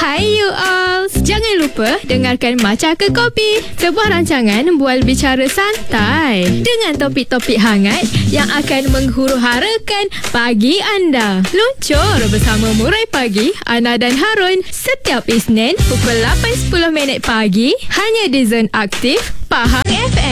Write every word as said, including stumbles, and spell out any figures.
Hai you all. Jangan lupa dengarkan Maca ke Kopi, sebuah rancangan bual bicara santai dengan topik-topik hangat yang akan menghuru-harakan pagi anda. Luncur bersama Murai Pagi, Ana dan Harun setiap Isnin pukul lapan sepuluh minit pagi hanya di Zone Aktif Pahang F M.